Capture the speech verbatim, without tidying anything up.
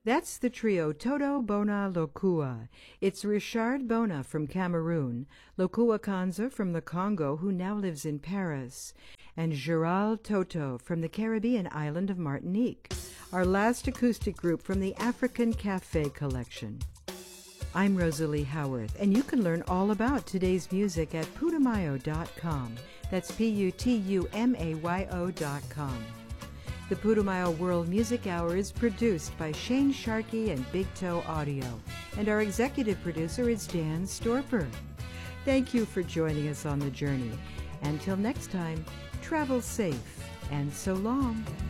That's the trio Toto Bona Lokua. It's Richard Bona from Cameroon, Lokua Kanza from the Congo, who now lives in Paris, and Gerald Toto from the Caribbean island of Martinique, our last acoustic group from the African Cafe collection. I'm Rosalie Howarth, and you can learn all about today's music at putumayo dot com. That's P U T U M A Y O dot com. The Putumayo World Music Hour is produced by Shane Sharkey and Big Toe Audio, and our executive producer is Dan Storper. Thank you for joining us on the journey. Until next time, travel safe, and so long.